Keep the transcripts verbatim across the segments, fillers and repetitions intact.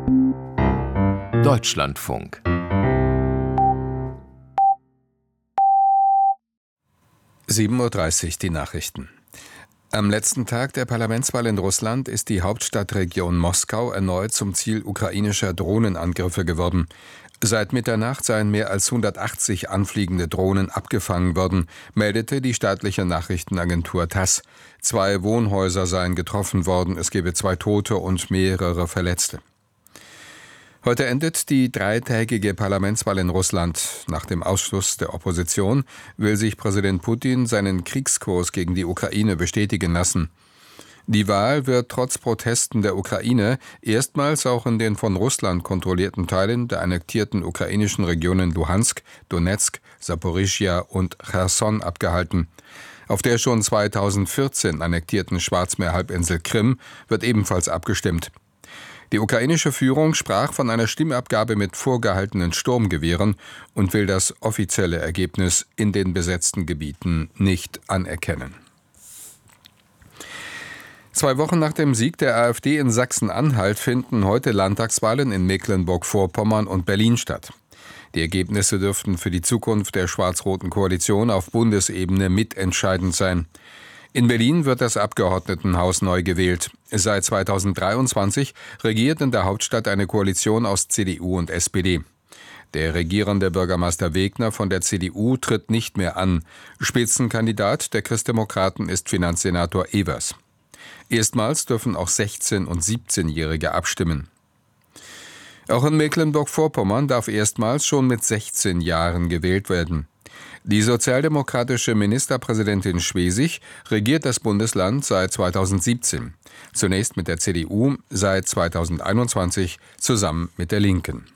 Deutschlandfunk. sieben Uhr dreißig, die Nachrichten. Am letzten Tag der Parlamentswahl in Russland ist die Hauptstadtregion Moskau erneut zum Ziel ukrainischer Drohnenangriffe geworden. Seit Mitternacht seien mehr als hundertachtzig anfliegende Drohnen abgefangen worden, meldete die staatliche Nachrichtenagentur TASS. Zwei Wohnhäuser seien getroffen worden, es gebe zwei Tote und mehrere Verletzte. Heute endet die dreitägige Parlamentswahl in Russland. Nach dem Ausschluss der Opposition will sich Präsident Putin seinen Kriegskurs gegen die Ukraine bestätigen lassen. Die Wahl wird trotz Protesten der Ukraine erstmals auch in den von Russland kontrollierten Teilen der annektierten ukrainischen Regionen Luhansk, Donetsk, Saporischschja und Cherson abgehalten. Auf der schon zweitausendvierzehn annektierten Schwarzmeerhalbinsel Krim wird ebenfalls abgestimmt. Die ukrainische Führung sprach von einer Stimmabgabe mit vorgehaltenen Sturmgewehren und will das offizielle Ergebnis in den besetzten Gebieten nicht anerkennen. Zwei Wochen nach dem Sieg der AfD in Sachsen-Anhalt finden heute Landtagswahlen in Mecklenburg-Vorpommern und Berlin statt. Die Ergebnisse dürften für die Zukunft der schwarz-roten Koalition auf Bundesebene mitentscheidend sein. In Berlin wird das Abgeordnetenhaus neu gewählt. Seit zweitausenddreiundzwanzig regiert in der Hauptstadt eine Koalition aus C D U und S P D. Der regierende Bürgermeister Wegner von der C D U tritt nicht mehr an. Spitzenkandidat der Christdemokraten ist Finanzsenator Evers. Erstmals dürfen auch sechzehn- und siebzehnjährige abstimmen. Auch in Mecklenburg-Vorpommern darf erstmals schon mit sechzehn Jahren gewählt werden. Die sozialdemokratische Ministerpräsidentin Schwesig regiert das Bundesland seit zweitausendsiebzehn. Zunächst mit der C D U, seit zweitausendeinundzwanzig zusammen mit der Linken.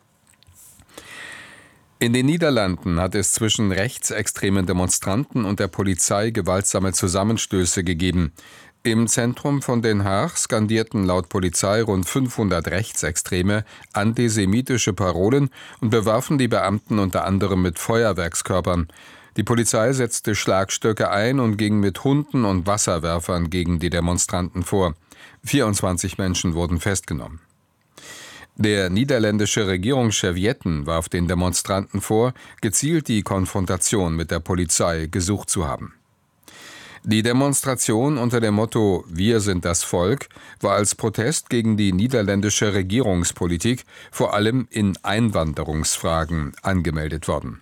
In den Niederlanden hat es zwischen rechtsextremen Demonstranten und der Polizei gewaltsame Zusammenstöße gegeben. Im Zentrum von Den Haag skandierten laut Polizei rund fünfhundert Rechtsextreme antisemitische Parolen und bewarfen die Beamten unter anderem mit Feuerwerkskörpern. Die Polizei setzte Schlagstöcke ein und ging mit Hunden und Wasserwerfern gegen die Demonstranten vor. vierundzwanzig Menschen wurden festgenommen. Der niederländische Regierungschef Jetten warf den Demonstranten vor, gezielt die Konfrontation mit der Polizei gesucht zu haben. Die Demonstration unter dem Motto »Wir sind das Volk« war als Protest gegen die niederländische Regierungspolitik, vor allem in Einwanderungsfragen, angemeldet worden.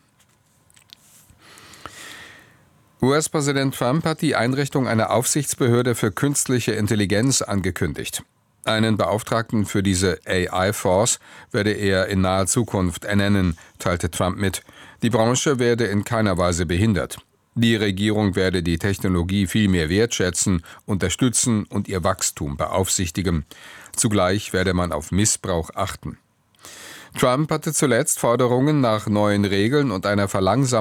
U S-Präsident Trump hat die Einrichtung einer Aufsichtsbehörde für künstliche Intelligenz angekündigt. Einen Beauftragten für diese A I-Force werde er in naher Zukunft ernennen, teilte Trump mit. Die Branche werde in keiner Weise behindert. Die Regierung werde die Technologie viel mehr wertschätzen, unterstützen und ihr Wachstum beaufsichtigen. Zugleich werde man auf Missbrauch achten. Trump hatte zuletzt Forderungen nach neuen Regeln und einer Verlangsamung